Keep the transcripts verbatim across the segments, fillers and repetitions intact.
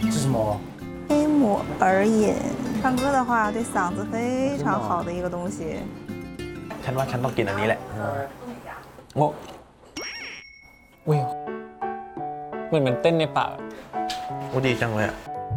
是什么？ 黑木耳饮，唱歌的话对嗓子非常好的一个东西。 ฉันว่าฉันต้องกินอันนี้แหละโอ้อุ้ยเหมือนมันเต้นในปากโอ้ดีจังเลยอ่ะ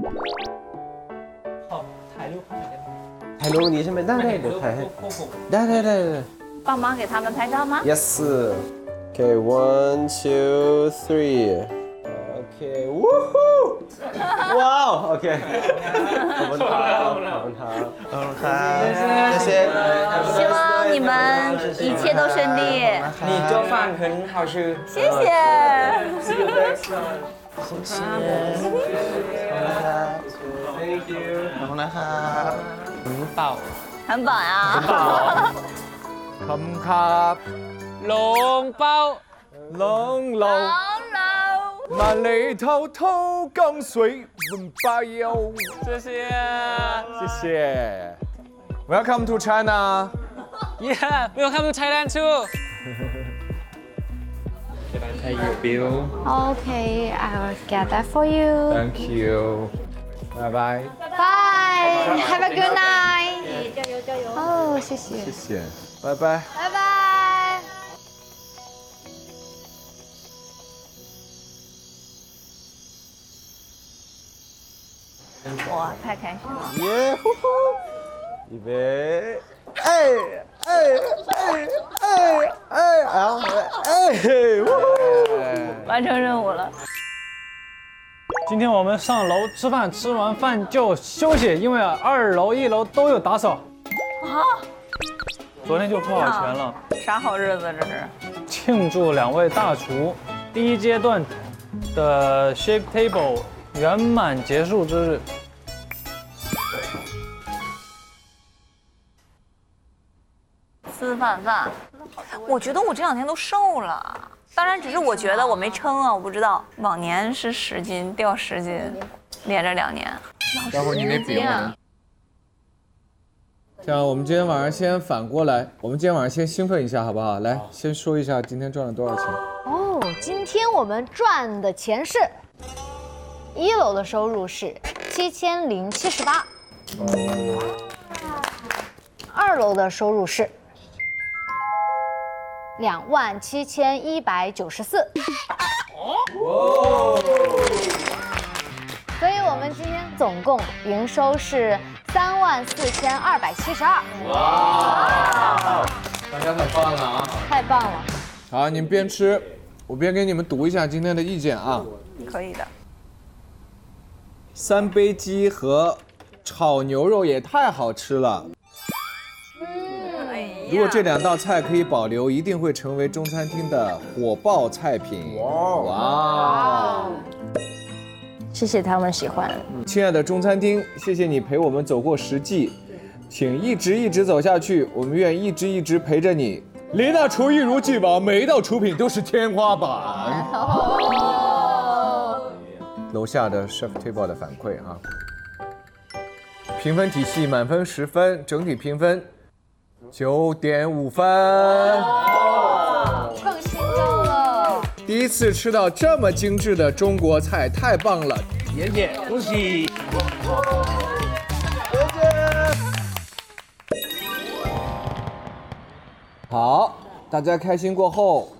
ขอถ่ายรูปให้หน่อยได้ไหมถ่ายรูปนี้ใช่ไหมได้ได้เดี๋ยวถ่ายให้ได้ได้ได้ได้帮忙给他们拍照吗 yes okay one two three okay woohoo ว้าว okay ขอบคุณครับขอบคุณครับขอบคุณครับ谢谢希望你们一切都顺利。 你做饭很好吃谢谢。 See you next time ขอบคุณครับ thank you ขอบคุณนะครับ很饱很饱呀。 ขอบคุณครับ龙包龙龙好喽。 万里滔滔江水永不休。 谢谢谢谢。Welcome to China. Yeah welcome to Thailand too Hey you Bill Okay, I will get that for you. Thank you. Bye bye. Bye. Have a good night. 哦，谢谢。 谢谢。拜拜。 拜拜。 哇，太开心了！ 耶呼呼！预备，哎哎哎哎哎，然后哎，呼呼！ 完成任务了。 今天我们上楼吃饭，吃完饭就休息，因为二楼、一楼都有打扫。 啊！ 昨天就付好钱了。 啥好日子这是？ 庆祝两位大厨第一阶段的 Shake Table 圆满结束之日。 吃饭饭，我觉得我这两天都瘦了。当然，只是我觉得我没称啊，我不知道。往年是十斤，掉十斤，连着两年。 待会儿你那比我。这样，我们今天晚上先反过来，我们今天晚上先兴奋一下，好不好？来，先说一下今天赚了多少钱。 哦，今天我们赚的钱是，一楼的收入是七千零七十八，二楼的收入是两万七千一百九十四。所以我们今天总共营收是三万四千二百七十二。 哇！大家太棒了啊！ 太棒了！ 好，你们边吃，我边给你们读一下今天的意见啊。 可以的。 三杯鸡和炒牛肉也太好吃了。如果这两道菜可以保留，一定会成为中餐厅的火爆菜品。哇！ 谢谢他们喜欢。 亲爱的中餐厅，谢谢你陪我们走过十季，请一直一直走下去，我们愿一直一直陪着你。林大厨一如既往，每一道出品都是天花板。楼下的 Chef Table 的反馈啊，评分体系满分十分，整体评分九点五分。 更新高了。 第一次吃到这么精致的中国菜，太棒了！ 谢谢，恭喜！ 谢谢。好，大家开心过后，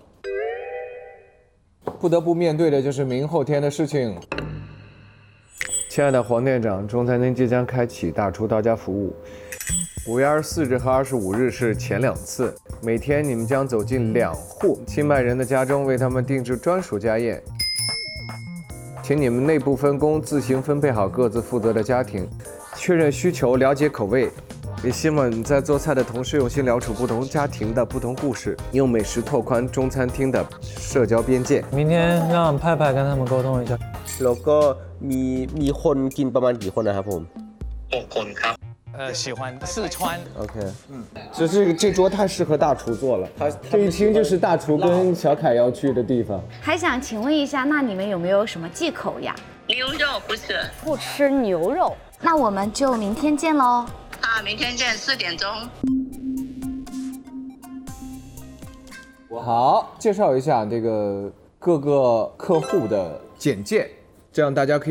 不得不面对的就是明后天的事情。亲爱的黄店长，中餐厅即将开启大厨到家服务。五月二十四日和二十五日是前两次，每天你们将走进两户清迈人的家中，为他们定制专属家宴。请你们内部分工，自行分配好各自负责的家庭，确认需求，了解口味。也希望你在做菜的同时，用心聊出不同家庭的不同故事，用美食拓宽中餐厅的社交边界。 明天让派派跟他们沟通一下。 แล้วก็มีมีคนกินประมาณกี่คนนะครับผมหกคนครับ呃喜欢四川 OK， 嗯，这这这桌太适合大厨做了，他这一听就是大厨跟小凯要去的地方。 还想请问一下，那你们有没有什么忌口呀？ 牛肉不吃， 不吃牛肉，那我们就明天见喽。 啊，明天见，四点钟。 好，介绍一下这个各个客户的简介，这样大家可以。